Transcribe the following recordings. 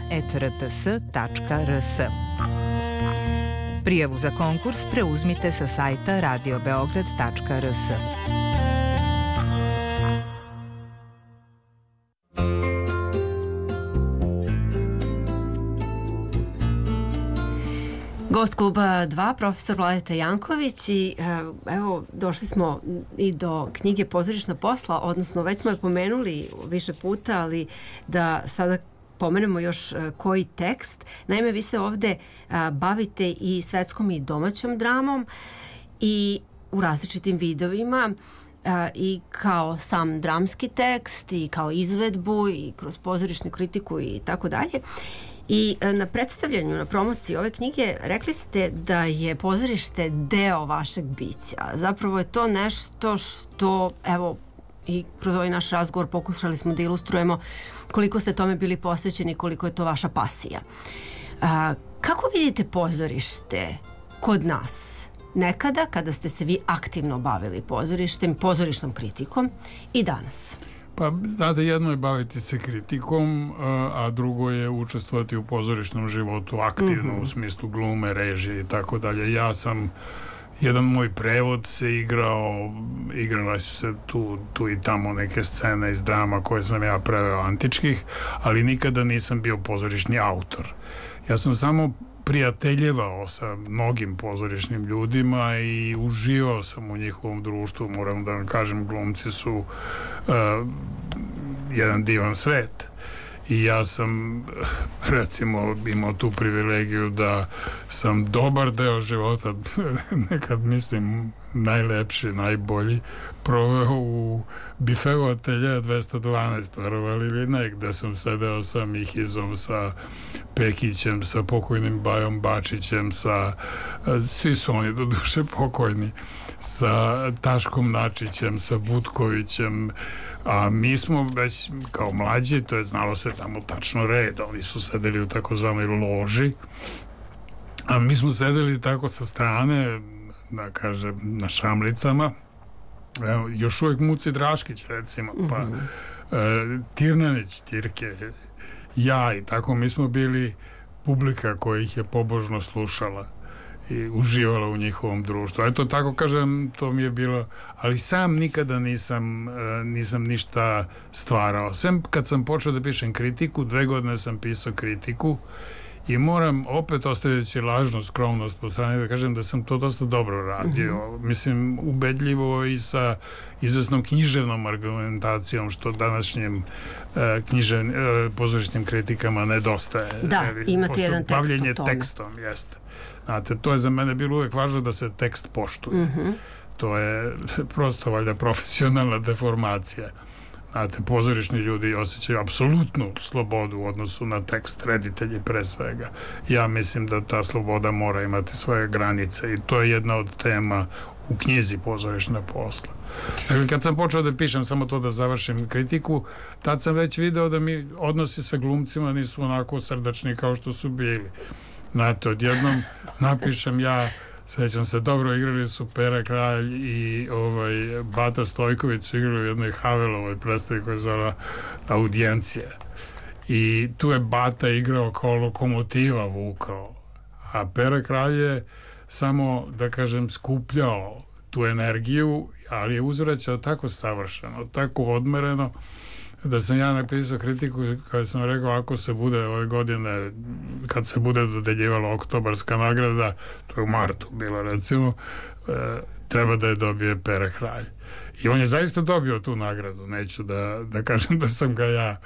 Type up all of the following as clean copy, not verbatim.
radio.beograd@rts.rs. Prijavu za konkurs preuzmite sa sajta radiobeograd.rs. Gost Kluba 2, profesor Vladeta Janković, i evo došli smo i do knjige Pozorišna posla, odnosno već smo je pomenuli više puta, ali da sada pomenemo još koji tekst. Naime, vi se ovde bavite i svetskom i domaćom dramom i u različitim vidovima, i kao sam dramski tekst i kao izvedbu i kroz pozorišnu kritiku i tako dalje. I na predstavljanju, na promociji ove knjige rekli ste da je pozorište deo vašeg bića. Zapravo je to nešto što, evo, i kroz ovaj naš razgovor pokušali smo da ilustrujemo koliko ste tome bili posvećeni, koliko je to vaša pasija. Kako vidite pozorište kod nas? Nekada, kada ste se vi aktivno bavili pozorištem, pozorišnom kritikom, i danas? Pa, znate, jedno je baviti se kritikom, a drugo je učestvovati u pozorišnom životu aktivno, u smislu glume, režije i tako dalje. Ja sam, jedan moj prevod se igrala su se tu i tamo neke scene iz drama koje sam ja preveo antičkih, ali nikada nisam bio pozorišni autor. Ja sam samo prijateljevao sa mnogim pozorišnim ljudima i uživao sam u njihovom društvu. Moram da vam kažem, glumci su jedan divan svet. I ja sam, recimo, imao tu privilegiju da sam dobar deo života, nekad mislim najlepši, najbolji, proveo u bifeu atelje 212, verovali ili ne, gde sam sedeo sa Mihizom, sa Pekićem, sa pokojnim Bajom Bačićem, svi su oni do duše pokojni, sa Taškom Načićem, sa Butkovićem, a mi smo već kao mlađi, to je znalo se tamo tačno red, oni su sedeli u takozvanoj loži, a mi smo sedeli tako sa strane, da kažem, na šamricama. Evo, još uvijek Muci Draškić, recimo, pa Tirnanić, Tirke, ja, i tako mi smo bili publika koja ih je pobožno slušala i uživala u njihovom društvu. Eto, tako kažem, to mi je bilo, ali sam nikada nisam ništa stvarao. Sem kad sam počeo da pišem kritiku, 2 godine sam pisao kritiku i moram opet, ostavljajući lažnu skromnost po strani, da kažem da sam to dosta dobro radio. Mislim, ubedljivo i sa izvesnom književnom argumentacijom, što današnjim pozorišnim kritikama nedostaje. Da, imate jedan tekst o tome. Bavljenje tekstom, jeste. Znate, to je za mene bilo uvijek važno, da se tekst poštuje. To je prosto, valjda, profesionalna deformacija. Znate, pozorišni ljudi osjećaju apsolutnu slobodu u odnosu na tekst, reditelji pre svega. Ja mislim da ta sloboda mora imati svoje granice i to je jedna od tema u knjizi Pozorišna posla. Dakle, kad sam počeo da pišem, samo to da završim kritiku, tad sam već video da mi odnosi sa glumcima nisu onako srdačni kao što su bili. Znate, odjednom napišem ja, sećam se, dobro igrali su Pera Kralj i Bata Stojković su igrali u jednoj Havelovoj predstavi koja je zvala Audijencija. I tu je Bata igrao kao lokomotiva vukao, a Pera Kralj je samo, da kažem, skupljao tu energiju, ali je uzvraćao tako savršeno, tako odmereno, da sam ja napisao kritiku kada sam rekao, ako se bude ove godine, kad se bude dodeljivala oktobarska nagrada, to je u martu bilo, recimo, treba da je dobije Pera Kralj. I on je zaista dobio tu nagradu. Neću da kažem da sam ga ja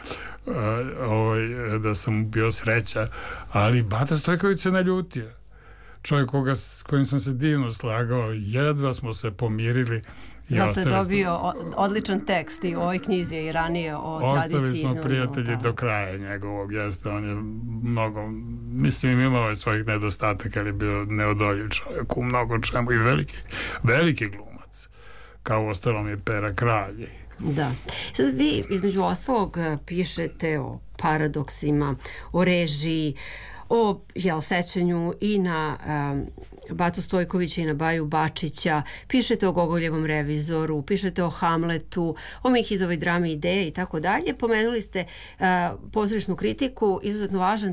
da sam bio sreća, ali Bata Stojković se naljutio. Čovjek s kojim sam se divno slagao, jedva smo se pomirili. Zato je dobio odličan tekst i u ovoj knjizi i ranije o tradiciji. Ostali smo prijatelji do kraja njegovog, jeste, on je mnogo, mislim, imao je svojih nedostataka, ali je bio neodoljiv čovjek u mnogo čemu i veliki glumac, kao ostalom je Pera Kralj. Da. Sad vi, između ostalog, pišete o paradoksima, o režiji, o sećanju i na Batu Stojkovića i na Baju Bačića, pišete o Gogoljevom revizoru, pišete o Hamletu, o Mihizovoj drami Ideje i tako dalje. Pomenuli ste pozorišnu kritiku, izuzetno važan